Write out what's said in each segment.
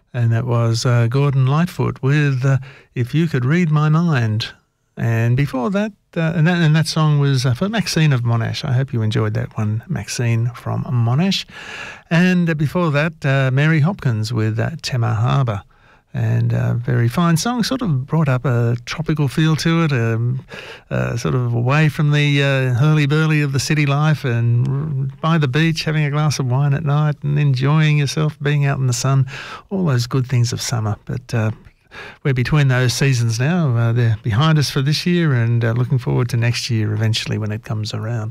And that was Gordon Lightfoot with If You Could Read My Mind. And before that, and that song was for Maxine of Monash. I hope you enjoyed that one, Maxine from Monash. And before that, Mary Hopkins with Tema Harbour. And a very fine song, sort of brought up a tropical feel to it, sort of away from the hurly-burly of the city life, and by the beach, having a glass of wine at night and enjoying yourself, being out in the sun, all those good things of summer. But we're between those seasons now. They're behind us for this year, and looking forward to next year eventually when it comes around.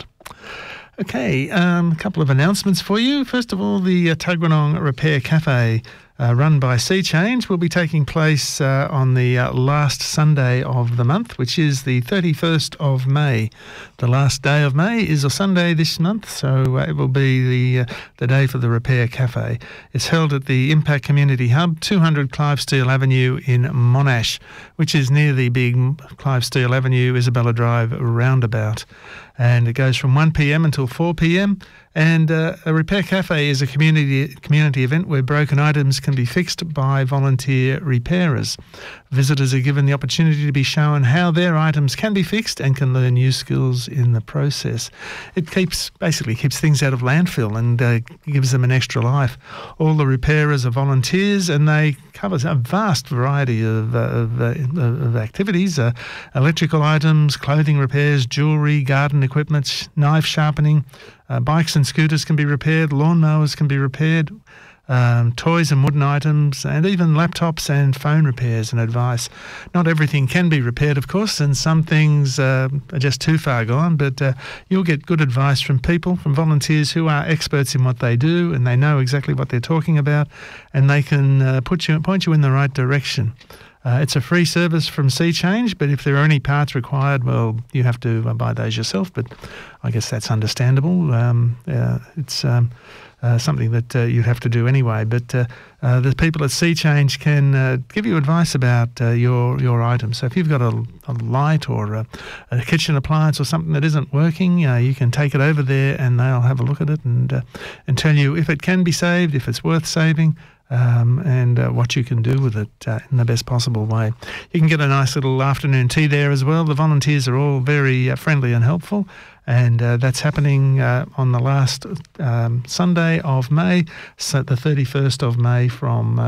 Okay, a couple of announcements for you. First of all, the Tuggeranong Repair Cafe, run by Sea Change, will be taking place on the last Sunday of the month, which is the 31st of May. The last day of May is a Sunday this month, so it will be the day for the Repair Cafe. It's held at the Impact Community Hub, 200 Clive Steele Avenue in Monash, which is near the big Clive Steele Avenue, Isabella Drive roundabout. And it goes from 1 p.m. until 4 p.m. And a Repair Cafe is a community event where broken items can be fixed by volunteer repairers. Visitors are given the opportunity to be shown how their items can be fixed and can learn new skills in the process. It basically keeps things out of landfill and gives them an extra life. All the repairers are volunteers, and they cover a vast variety of activities: electrical items, clothing repairs, jewellery, garden equipment, knife sharpening. Bikes and scooters can be repaired, lawnmowers can be repaired, toys and wooden items, and even laptops and phone repairs and advice. Not everything can be repaired, of course, and some things are just too far gone, but you'll get good advice from people, from volunteers who are experts in what they do, and they know exactly what they're talking about, and they can point you in the right direction. It's a free service from Sea Change, but if there are any parts required, well, you have to buy those yourself, but I guess that's understandable. It's something that you'd have to do anyway, but the people at Sea Change can give you advice about your items. So if you've got a light or a kitchen appliance or something that isn't working, you can take it over there and they'll have a look at it and tell you if it can be saved, if it's worth saving, and what you can do with it in the best possible way. You can get a nice little afternoon tea there as well. The volunteers are all very friendly and helpful, and that's happening on the last Sunday of May, so the 31st of May, from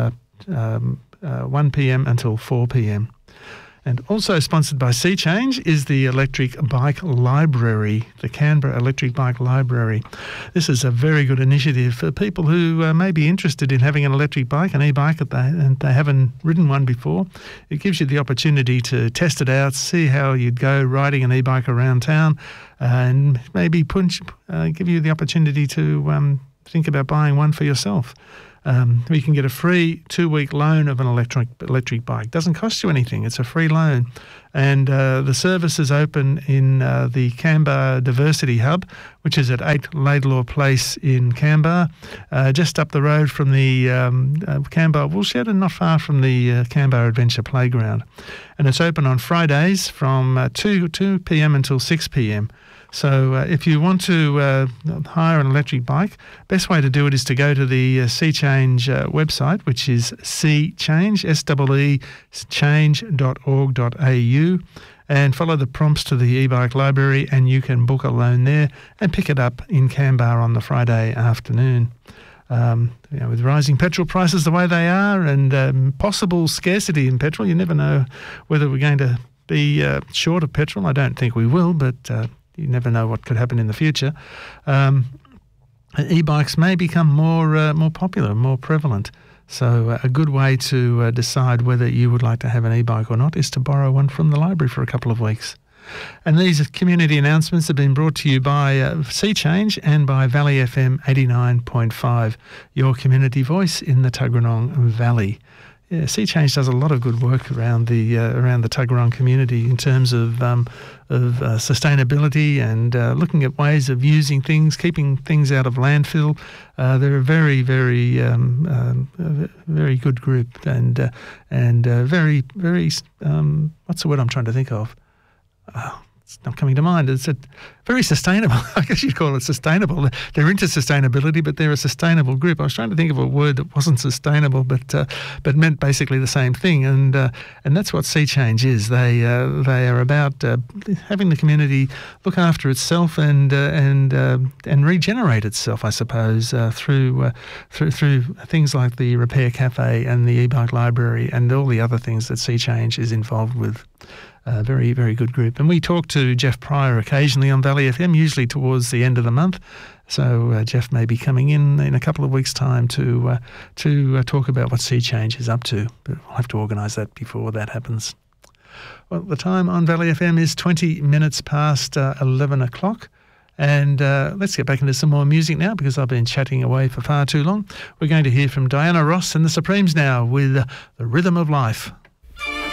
1 p.m. until 4 p.m. And also sponsored by Sea Change is the Electric Bike Library, the Canberra Electric Bike Library. This is a very good initiative for people who may be interested in having an electric bike, an e-bike, and they haven't ridden one before. It gives you the opportunity to test it out, see how you'd go riding an e-bike around town, and maybe give you the opportunity to think about buying one for yourself. We can get a free 2-week loan of an electric bike. Doesn't cost you anything. It's a free loan. And the service is open in the Canberra Diversity Hub, which is at 8 Laidlaw Place in Canberra, just up the road from the Canberra Woolshed and not far from the Canberra Adventure Playground. And it's open on Fridays from 2 p.m. until 6 p.m. So if you want to hire an electric bike, best way to do it is to go to the Sea Change website, which is seachange, S-E-E, change.org.au, and follow the prompts to the e-bike library, and you can book a loan there and pick it up in Canberra on the Friday afternoon. With rising petrol prices the way they are, and possible scarcity in petrol, you never know whether we're going to be short of petrol. I don't think we will, but you never know what could happen in the future. E-bikes may become more popular, more prevalent. So a good way to decide whether you would like to have an e-bike or not is to borrow one from the library for a couple of weeks. And these community announcements have been brought to you by Sea Change and by Valley FM 89.5, your community voice in the Tuggeranong Valley. Yeah, Sea Change does a lot of good work around the Tuggeranong community in terms of sustainability and looking at ways of using things, keeping things out of landfill. They're a very, very, very good group and very, very. What's the word I'm trying to think of? it's not coming to mind. It's very sustainable. I guess you'd call it sustainable. They're into sustainability, but they're a sustainable group. I was trying to think of a word that wasn't sustainable, but meant basically the same thing. And that's what Sea Change is. They are about having the community look after itself and regenerate itself, I suppose, through things like the Repair Cafe and the e-bike library and all the other things that Sea Change is involved with. Very, very good group. And we talk to Jeff Pryor occasionally on Valley FM, usually towards the end of the month. So Jeff may be coming in a couple of weeks' time to talk about what Sea Change is up to. But we'll have to organise that before that happens. Well, the time on Valley FM is 20 minutes past 11 o'clock. And let's get back into some more music now, because I've been chatting away for far too long. We're going to hear from Diana Ross and the Supremes now with The Rhythm of Life.